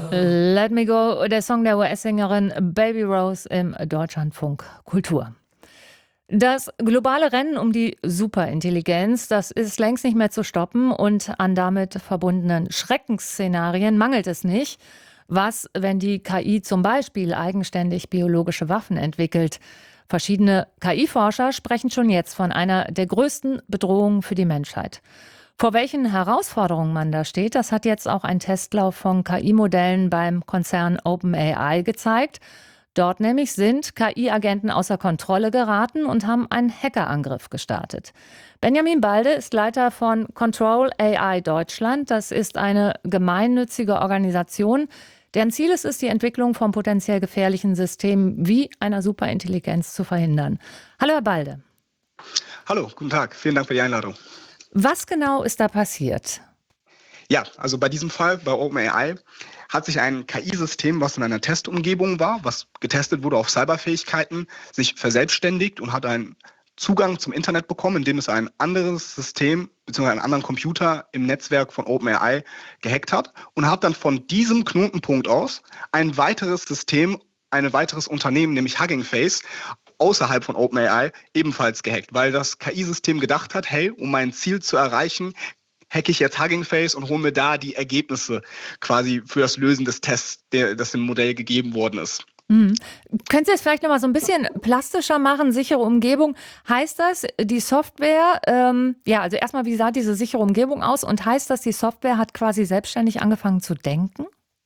Let Me Go, der Song der US-Sängerin Baby Rose im Deutschlandfunk Kultur. Das globale Rennen um die Superintelligenz, das ist längst nicht mehr zu stoppen und an damit verbundenen Schreckensszenarien mangelt es nicht. Was, wenn die KI zum Beispiel eigenständig biologische Waffen entwickelt? Verschiedene KI-Forscher sprechen schon jetzt von einer der größten Bedrohungen für die Menschheit. Vor welchen Herausforderungen man da steht, das hat jetzt auch ein Testlauf von KI-Modellen beim Konzern OpenAI gezeigt. Dort nämlich sind KI-Agenten außer Kontrolle geraten und haben einen Hackerangriff gestartet. Benjamin Balde ist Leiter von Control AI Deutschland. Das ist eine gemeinnützige Organisation, deren Ziel es ist, die Entwicklung von potenziell gefährlichen Systemen wie einer Superintelligenz zu verhindern. Hallo, Herr Balde. Hallo, guten Tag. Vielen Dank für die Einladung. Was genau ist da passiert? Ja, also bei diesem Fall, bei OpenAI, hat sich ein KI-System, was in einer Testumgebung war, was getestet wurde auf Cyberfähigkeiten, sich verselbstständigt und hat einen Zugang zum Internet bekommen, indem es ein anderes System bzw. einen anderen Computer im Netzwerk von OpenAI gehackt hat und hat dann von diesem Knotenpunkt aus ein weiteres System, ein weiteres Unternehmen, nämlich Hugging Face, außerhalb von OpenAI ebenfalls gehackt, weil das KI-System gedacht hat, hey, um mein Ziel zu erreichen, hacke ich jetzt Hugging Face und hole mir da die Ergebnisse quasi für das Lösen des Tests, das im Modell gegeben worden ist. Mhm. Können Sie es vielleicht noch mal so ein bisschen plastischer machen? Sichere Umgebung, heißt das, die Software, also erstmal, wie sah diese sichere Umgebung aus und heißt das, die Software hat quasi selbstständig angefangen zu denken?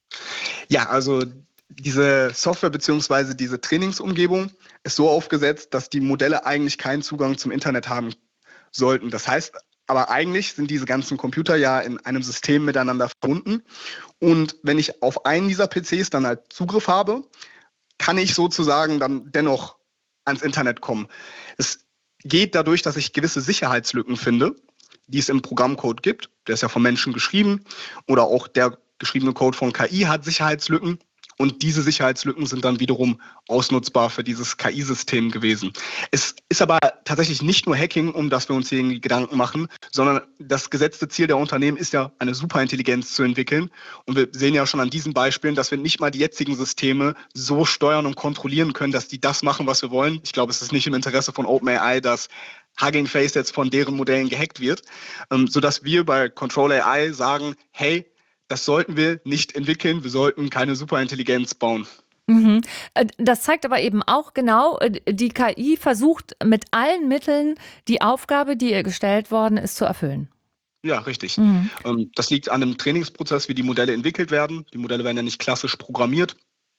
Ja, also diese Software bzw. diese Trainingsumgebung ist so aufgesetzt, dass die Modelle eigentlich keinen Zugang zum Internet haben sollten. Das heißt, aber eigentlich sind diese ganzen Computer ja in einem System miteinander verbunden. Und wenn ich auf einen dieser PCs dann halt Zugriff habe, kann ich sozusagen dann dennoch ans Internet kommen. Es geht dadurch, dass ich gewisse Sicherheitslücken finde, die es im Programmcode gibt. Der ist ja von Menschen geschrieben oder auch der geschriebene Code von KI hat Sicherheitslücken. Und diese Sicherheitslücken sind dann wiederum ausnutzbar für dieses KI-System gewesen. Es ist aber tatsächlich nicht nur Hacking, um das wir uns hier irgendwie Gedanken machen, sondern das gesetzte Ziel der Unternehmen ist ja, eine Superintelligenz zu entwickeln. Und wir sehen ja schon an diesen Beispielen, dass wir nicht mal die jetzigen Systeme so steuern und kontrollieren können, dass die das machen, was wir wollen. Ich glaube, es ist nicht im Interesse von OpenAI, dass Hugging Face jetzt von deren Modellen gehackt wird, sodass wir bei Control AI sagen, hey, das sollten wir nicht entwickeln. Wir sollten keine Superintelligenz bauen. Mhm. Das zeigt aber eben auch genau, die KI versucht mit allen Mitteln die Aufgabe, die ihr gestellt worden ist, zu erfüllen. Ja, richtig. Mhm. Das liegt an dem Trainingsprozess, wie die Modelle entwickelt werden. Die Modelle werden ja nicht klassisch programmiert.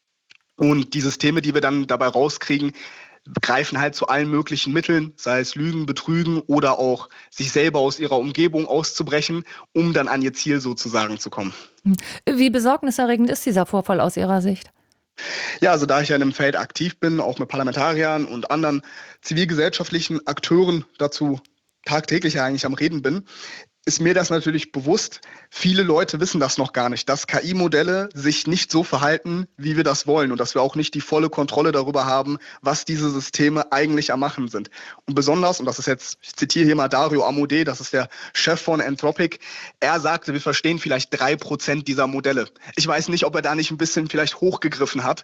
Und die Systeme, die wir dann dabei rauskriegen, greifen halt zu allen möglichen Mitteln, sei es Lügen, Betrügen oder auch sich selber aus ihrer Umgebung auszubrechen, um dann an ihr Ziel sozusagen zu kommen. Wie besorgniserregend ist dieser Vorfall aus Ihrer Sicht? Ja, also da ich ja in dem Feld aktiv bin, auch mit Parlamentariern und anderen zivilgesellschaftlichen Akteuren dazu tagtäglich eigentlich am Reden bin, ist mir das natürlich bewusst. Viele Leute wissen das noch gar nicht, dass KI-Modelle sich nicht so verhalten, wie wir das wollen und dass wir auch nicht die volle Kontrolle darüber haben, was diese Systeme eigentlich am Machen sind. Und besonders, und das ist jetzt, ich zitiere hier mal Dario Amodei, das ist der Chef von Anthropic, er sagte, wir verstehen vielleicht 3% dieser Modelle. Ich weiß nicht, ob er da nicht ein bisschen vielleicht hochgegriffen hat.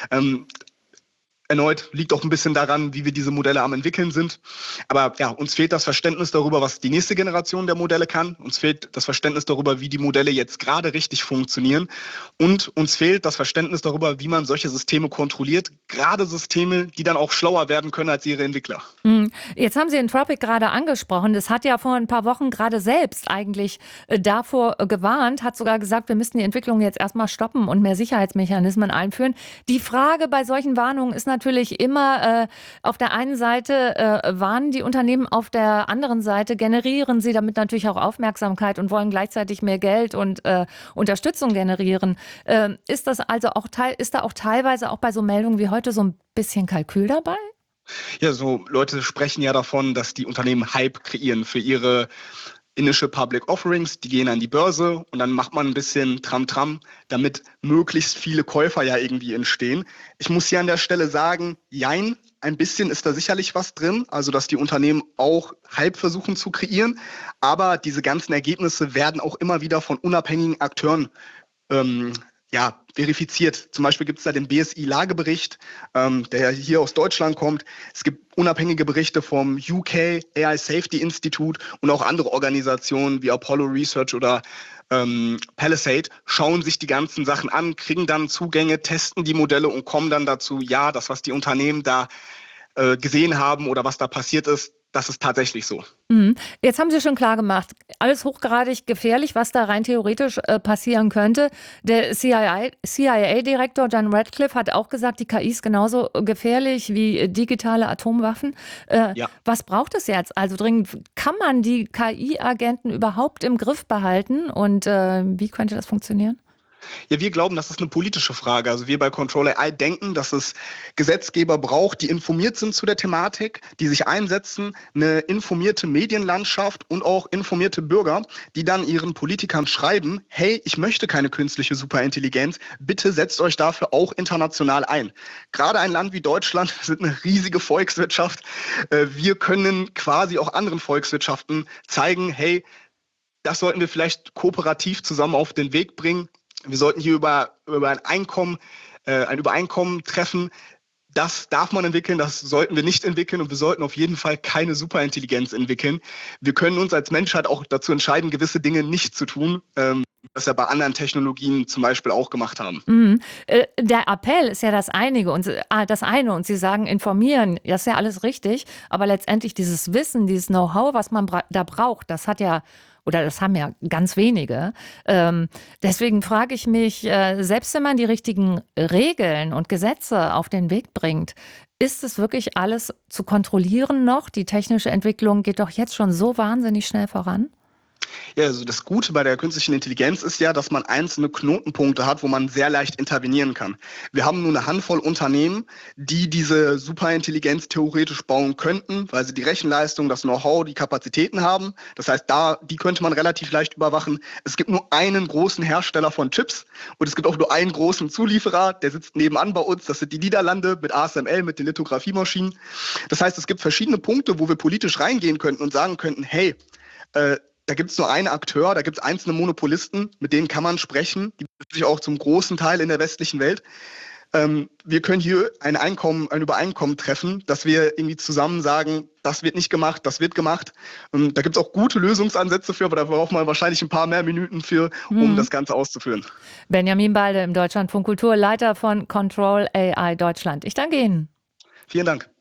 Erneut liegt auch ein bisschen daran, wie wir diese Modelle am entwickeln sind. Aber ja, uns fehlt das Verständnis darüber, was die nächste Generation der Modelle kann. Uns fehlt das Verständnis darüber, wie die Modelle jetzt gerade richtig funktionieren. Und uns fehlt das Verständnis darüber, wie man solche Systeme kontrolliert. Gerade Systeme, die dann auch schlauer werden können als ihre Entwickler. Jetzt haben Sie Anthropic gerade angesprochen. Das hat ja vor ein paar Wochen gerade selbst eigentlich davor gewarnt, hat sogar gesagt, wir müssten die Entwicklung jetzt erstmal stoppen und mehr Sicherheitsmechanismen einführen. Die Frage bei solchen Warnungen ist natürlich immer, auf der einen Seite warnen die Unternehmen, auf der anderen Seite generieren sie damit natürlich auch Aufmerksamkeit und wollen gleichzeitig mehr Geld und Unterstützung generieren. Ist das also auch ist da auch teilweise auch bei so Meldungen wie heute so ein bisschen Kalkül dabei? Ja, so Leute sprechen ja davon, dass die Unternehmen Hype kreieren für ihre Initial Public Offerings, die gehen an die Börse und dann macht man ein bisschen Tram-Tram, damit möglichst viele Käufer ja irgendwie entstehen. Ich muss hier an der Stelle sagen, jein, ein bisschen ist da sicherlich was drin, also dass die Unternehmen auch Hype versuchen zu kreieren, aber diese ganzen Ergebnisse werden auch immer wieder von unabhängigen Akteuren verifiziert. Zum Beispiel gibt es da den BSI-Lagebericht, der hier aus Deutschland kommt. Es gibt unabhängige Berichte vom UK AI Safety Institute und auch andere Organisationen wie Apollo Research oder Palisade schauen sich die ganzen Sachen an, kriegen dann Zugänge, testen die Modelle und kommen dann dazu, ja, das, was die Unternehmen da gesehen haben oder was da passiert ist, das ist tatsächlich so. Jetzt haben Sie schon klar gemacht, alles hochgradig gefährlich, was da rein theoretisch passieren könnte. Der CIA-Direktor John Ratcliffe hat auch gesagt, die KI ist genauso gefährlich wie digitale Atomwaffen. Ja. Was braucht es jetzt? Also dringend, kann man die KI-Agenten überhaupt im Griff behalten und wie könnte das funktionieren? Ja, wir glauben, das ist eine politische Frage. Also wir bei Control AI denken, dass es Gesetzgeber braucht, die informiert sind zu der Thematik, die sich einsetzen, eine informierte Medienlandschaft und auch informierte Bürger, die dann ihren Politikern schreiben, hey, ich möchte keine künstliche Superintelligenz, bitte setzt euch dafür auch international ein. Gerade ein Land wie Deutschland sind eine riesige Volkswirtschaft. Wir können quasi auch anderen Volkswirtschaften zeigen, hey, das sollten wir vielleicht kooperativ zusammen auf den Weg bringen. Wir sollten hier über ein Übereinkommen treffen. Das darf man entwickeln, das sollten wir nicht entwickeln und wir sollten auf jeden Fall keine Superintelligenz entwickeln. Wir können uns als Menschheit auch dazu entscheiden, gewisse Dinge nicht zu tun, was wir bei anderen Technologien zum Beispiel auch gemacht haben. Der Appell ist ja das eine und Sie sagen informieren, das ist ja alles richtig, aber letztendlich dieses Wissen, dieses Know-how, was man da braucht, das haben ja ganz wenige. Deswegen frage ich mich, selbst wenn man die richtigen Regeln und Gesetze auf den Weg bringt, ist es wirklich alles zu kontrollieren noch? Die technische Entwicklung geht doch jetzt schon so wahnsinnig schnell voran. Ja, also das Gute bei der künstlichen Intelligenz ist ja, dass man einzelne Knotenpunkte hat, wo man sehr leicht intervenieren kann. Wir haben nur eine Handvoll Unternehmen, die diese Superintelligenz theoretisch bauen könnten, weil sie die Rechenleistung, das Know-how, die Kapazitäten haben. Das heißt, die könnte man relativ leicht überwachen. Es gibt nur einen großen Hersteller von Chips und es gibt auch nur einen großen Zulieferer, der sitzt nebenan bei uns. Das sind die Niederlande mit ASML, mit den Lithografiemaschinen. Das heißt, es gibt verschiedene Punkte, wo wir politisch reingehen könnten und sagen könnten, hey, da gibt es nur einen Akteur, da gibt es einzelne Monopolisten, mit denen kann man sprechen, die befinden sich auch zum großen Teil in der westlichen Welt. Wir können hier ein Übereinkommen treffen, dass wir irgendwie zusammen sagen, das wird nicht gemacht, das wird gemacht. Da gibt es auch gute Lösungsansätze für, aber da braucht man wahrscheinlich ein paar mehr Minuten für, um das Ganze auszuführen. Benjamin Balde im Deutschlandfunk Kultur, Leiter von Control AI Deutschland. Ich danke Ihnen. Vielen Dank.